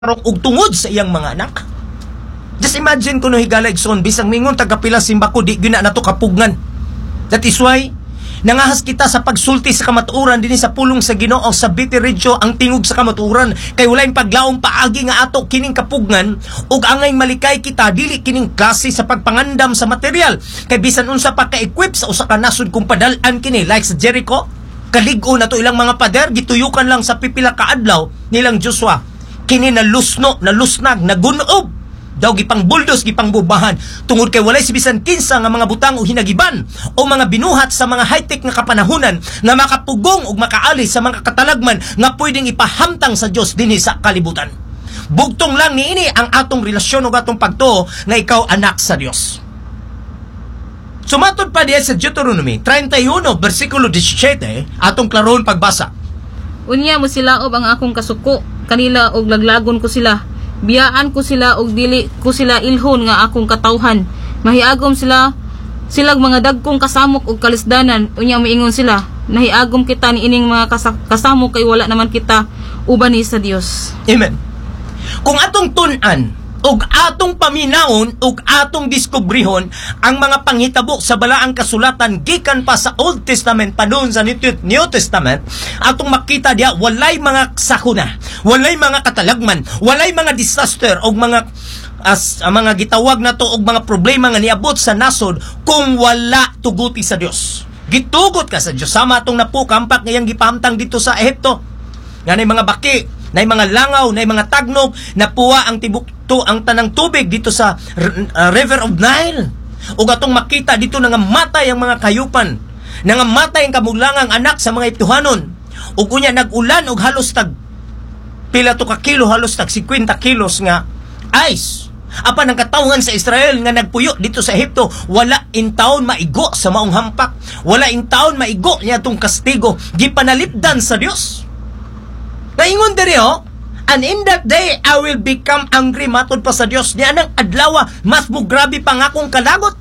og tungod sa iyang mga anak. Just imagine kuno higala igsoon bisang mingon tagapila simbako di gyud na nato kapugnan. That is why nangahas kita sa pagsulti sa kamatuoran dinhi sa pulong sa Ginoo sa Bitiridyo ang tingog sa kamatuoran kay walay paglaong paagi nga ato kining kapugnan ug angay malikay kita dili kining klase sa pagpangandam sa material kay bisan unsa pa ka-equip sa usa ka nasod kung padal-an kini like sa Jericho kalig-o na to ilang mga pader gituyukan lang sa pipila ka adlaw nilang Joshua kini nalusno nalusnag nagunob daw gipang buldos gipang bubahan tungod kay walay si bisan kinsa nga mga butang o hinagiban o mga binuhat sa mga high-tech nga kapanahunan nga makapugong ug makaali sa mga katalagman nga pwedeng ipahamtang sa Dios dinhi sa kalibutan. Bugtong lang niini ang atong relasyon ug atong pagtuo nga ikaw anak sa Dios. Sumatod pa diya sa Deuteronomy 31 versikulo 17 atong klaron pagbasa. Unya mo silaob ang akong kasuko kanila og laglagon ko sila. Biyaan ko sila og dili ko sila ilhon nga akong katawhan. Mahiagom sila silag mga dagkong kasamok og kalisdanan. Unya miingon sila, nahiagom kita ni ining mga kasamok kay wala naman kita uban ni sa Dios. Amen. Kung atong tun-an ug atong paminawon ug atong diskubrihon ang mga panghitabo sa balaang kasulatan gikan pa sa Old Testament padung sa New Testament, atong makita diya walay mga sakuna, walay mga katalagman, walay mga disaster ug mga mga gitawag na to og mga problema nga niabot sa nasod kung wala tuguti sa Dios. Gitugot ka sa Dios sama atong napukampak ngayang gipahamtang dito sa Ehipto. Ganay mga baki, nay mga langaw, nay mga tagnog, napuwa ang tibukto ang tanang tubig dito sa River of Nile. Ug atong makita dito nangamatay ang mga kayupan, nangamatay ang kamuglangang anak sa mga Eptuhanon. Ug unya nag-ulan og halos tag pila to ka kilo, halos tag 50 kilos nga ice. Apan ang katawhan sa Israel nga nagpuyo dito sa Ehipto, wala in taon maigo sa maong hampak, wala in taon maigo niya tong kastigo, gipanalipdan sa Dios. Naingon diri and in that day I will become angry matod pa sa Dios. Niya nang adlaw mas mo grabe pa nga akong kalagot.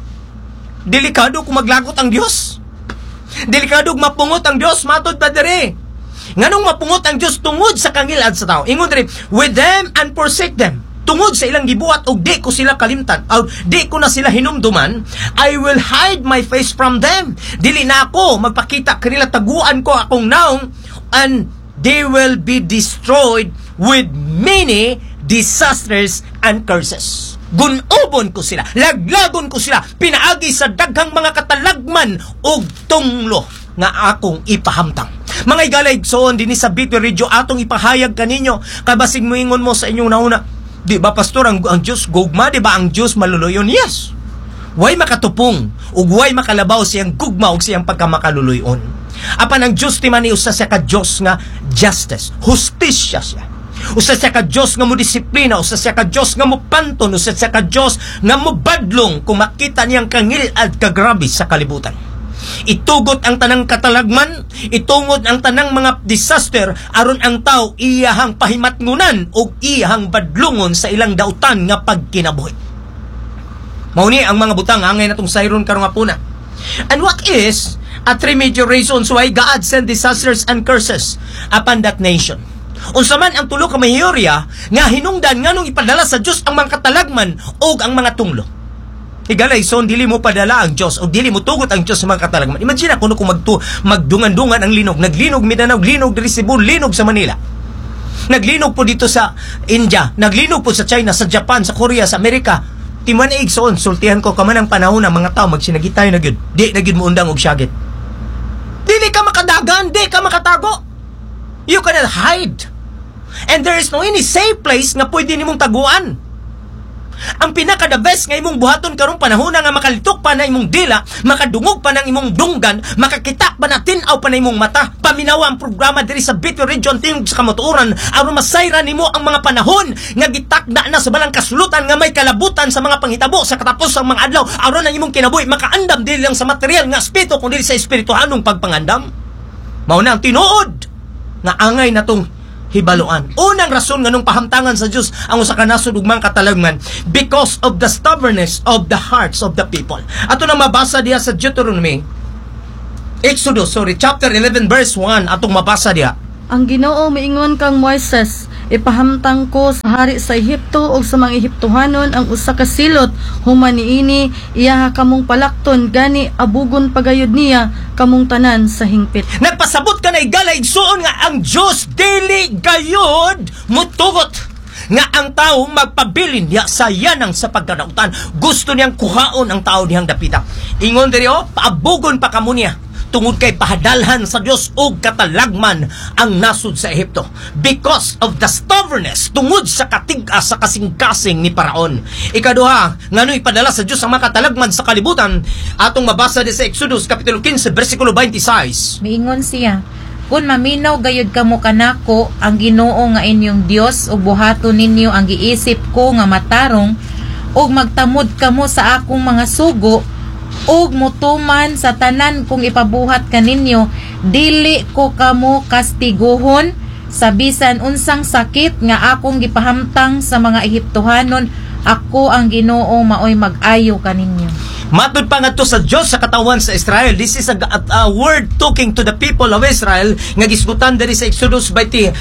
Delikado kung maglagot ang Dios. Delikado kung mapungot ang Dios matod pa diri. Nganong mapungot ang Dios tungod sa kangilad sa tao. Ingon diri, with them and forsake them. Tungod sa ilang gibuhat og di ko sila kalimtan, o di ko na sila hinumduman, I will hide my face from them. Dili na ako magpakita kanila, taguan ko akong naong, and they will be destroyed with many disasters and curses. Gunobon ko sila, laglagon ko sila, pinaagi sa daghang mga katalagman ug tunglo nga akong ipahamtang. Mga igalay igsoon dinhi sa Bitiridyo atong ipahayag kaninyo, kabasig moingon mo sa inyong nauna, di ba pastor ang Diyos gugma, di ba ang Diyos maluluyon? Yes. Way makatupong ug way makalabaw siyang gugma ug siyang pagkamakaluluyon. Apan ang Diyos ti man usa siya ka Diyos nga justice, hustisya siya. Usa siya ka Diyos nga mo disiplina, usa siya ka Diyos nga mo panton, usa siya ka Diyos nga mo badlong kung makita niyang kangilad kagrabe sa kalibutan. Itugot ang tanang katalagman, itungod ang tanang mga disaster aron ang tao iyahang pahimatngunan o iyahang badlungon sa ilang dautan nga pagkinabuhi. Mauni ang mga butang angay natong sayron karon nga puna. And what is three major reasons why God sent disasters and curses upon that nation? Unsa man ang tulo ka mahiyorya nga hinungdan nganong ipadala sa Dios ang mga katalagman o ang mga tunglo. Higalay son dili mo padala ang Dios o dili mo tugot ang Dios sa mga katalagman. Imagine kuno kung magdungan-dungan ang linog, naglinog Mindanao, linog diri Cebu, linog sa Manila. Naglinog po dito sa India, naglinog po sa China, sa Japan, sa Korea, sa Amerika. Timan igsoon, sultihan ko ka man ang panahon ng mga tao magsinagitay na gyud. Di na gyud mo undang og syagit. Dili ka makadagan, di ka makatago. You cannot hide. And there is no any safe place nga pwede nimong taguan. Ang pinaka-the best nga imong buhaton karong panahon nga makalitok pa na imong dila, makadungog pa ng imong dunggan, makakita pa na tinaw pa na imong mata. Paminawa ang programa diri sa Bitiridyo tingog sa kamatuoran aron masayra nimo ang mga panahon nga gitakda na sa balang kasulutan nga may kalabutan sa mga panghitabo sa katapos ang mga adlaw aron ang imong kinabuhi makaandam dili lang sa material nga aspeto kundi sa espirituhanong pagpangandam. Mao na ang tinuod nga angay natong hibaluan. Unang rason nga nung pahamtangan sa Diyos ang usa ka nasod ug mga katalagman because of the stubbornness of the hearts of the people. Ato nang mabasa diha sa Deuteronomy chapter 11 verse 1 atong mabasa diha. Ang Ginoo miingon kang Moises, ipahamtang ko sa hari sa Ehipto ug sa mga Ehiptohanon ang usa ka silot human niini iya kamong palakton gani abugon pagayod niya kamong tanan sa hingpit. Nagpasabot ka na igala igsuon nga ang Dios dili gayod mutugot nga ang tao magpabilin niya sa yanang sa pagkadautan. Gusto niyang kuhaon ang tao niyang dapita. Ingon diri paabugon pa kamo niya tungod kay pahadalhan sa Dios og katalagman ang nasud sa Ehipto because of the stubbornness tungod sa katig-as sa kasing-kasing ni Paraon. Ikaduha, ngano ipadala sa Dios ang mga katalagman sa kalibutan atong mabasa di sa Exodus kapitulo 15 bersikulo 26. Miingon siya, kung maminaw gayud kamo kanako ang Ginoo nga inyong Dios ug buhaton ninyo ang giisip ko nga matarong ug magtamod kamo sa akong mga sugo ug mutuman sa tanan kung ipabuhat kaninyo, dili ko kamo kastiguhon sa bisan unsang sakit nga akong gipahamtang sa mga Ehiptohanon. Ako ang Ginoo maoy mag-ayo kaninyo. Matod pa nga to sa Diyos sa katawan sa Israel. This is a word talking to the people of Israel nga gisgutan diri sa Exodus 20,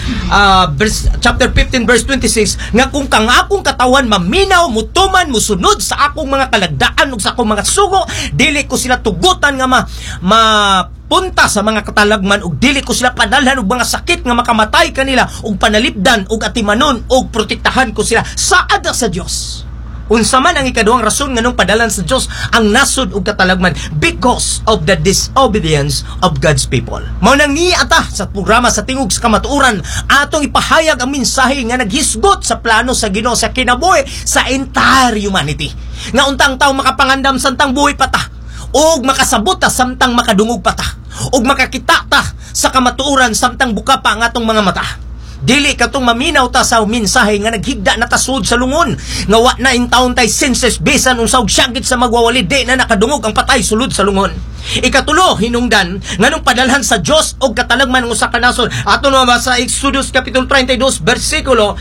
chapter 15 verse 26 nga kung kang akong katawan maminaw, mutuman, musunod sa akong mga kalagdaan ug sa akong mga sugo, dili ko sila tugutan nga punta sa mga katalagman ug dili ko sila padalhan og mga sakit nga makamatay kanila ug panalipdan ug atimanon ug protektahan ko sila saad sa Dios. Unsa man ang ikaduhang rason nganong padalan sa Dios ang nasod ug katalagman because of the disobedience of God's people. Mao nang niata sa programa sa tingog sa kamatuoran atong ipahayag ang mensahe nga naghisgot sa plano sa Ginoo sa kinabuhi sa entire humanity. Nga untang tawo makapangandam samtang buhi pa ta ug makasabot ta samtang makadungog pa ta ug makakita ta sa kamatuoran samtang buka pa ang atong mga mata. Dili katong maminaw ta sa mensahe nga naghigda na tasud sa lungon nga wa na in taon tay senses bisan unsa og syagit sa magwawali di na nakadungog ang patay sulod sa lungon. Ikatulo hinungdan nganong padalhan sa Dios og katalagman ng usa ka nasod ato na sa Exodus kapitulo 32 bersikulo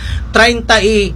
36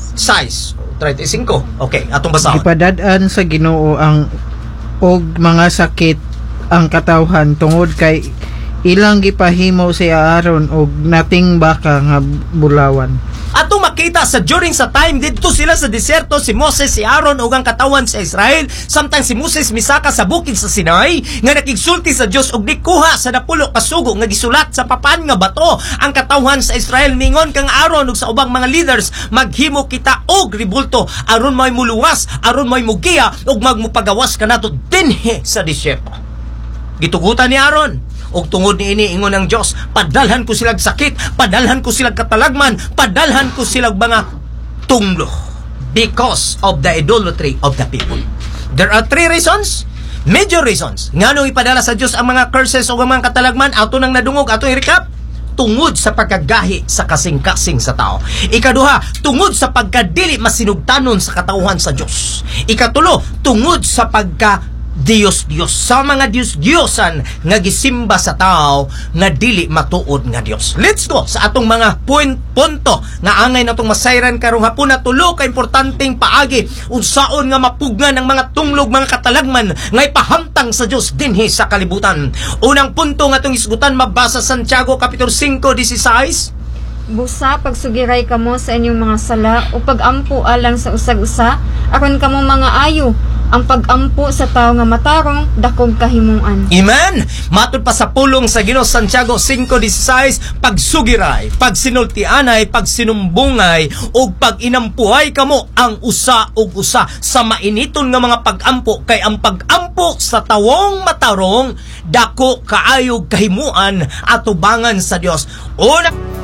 35. Okay, atong basahon. Ipadad-an sa Ginoo ang og mga sakit ang katawhan tungod kay ilang gipahimo si Aaron og nating baka nga bulawan. Ato makita sa during sa time didto sila sa deserto si Moses, si Aaron ug ang katawan sa Israel samtang si Moses misaka sa bukid sa Sinai nga nakigsulti sa Dios og nikuha sa napulo ka sugo nga gisulat sa papan nga bato ang katawan sa Israel. Mingon kang Aaron ug sa ubang mga leaders maghimo kita og ribulto aron may muluwas aron may mugiya ug magmupagawas kanato dinhi sa deserto. Gitugutan ni Aaron og tungod niini ingon ng Dios, padalhan ko silang sakit, padalhan ko silang katalagman, padalhan ko silang mga tunglo because of the idolatry of the people. There are three reasons, major reasons ngano ipadala sa Dios ang mga curses o ang mga katalagman. Ato nang nadungog, ato i-recap. Tungod sa pagkagahi sa kasing-kasing sa tao. Ikaduha, tungod sa pagkadili masinugtanon sa katauhan sa Dios. Ikatulo, tungod sa Diyos-Diyos sa mga Diyos-Diyosan nga gisimba sa tao nga dili matuod nga Dios. Let's go sa atong mga punto nga angay natong masayran karong hapon na tulo ka importanteng paagi unsaon nga mapugnan ang mga tunglog mga katalagman nga ipahamtang sa Dios dinhi sa kalibutan. Unang punto nga atong isgutan mabasa Santiago kapitulo 5:16. Busa pagsugiray kamo sa inyong mga sala o pagampo alang sa usag-usa aron kamo mga ayo ang pagampo sa tao nga matarong dakong kahimuan. Amen. Matud pa sa pulong sa Ginoo Santiago 5:16, pagsugiray, pagsinultianay, pagsinumbungay ug paginampuhay kamo ang usa ug usa sa mainiton nga mga pagampo kay ang pagampo sa tawong matarong dako kaayog kahimuan atubangan sa Dios. Una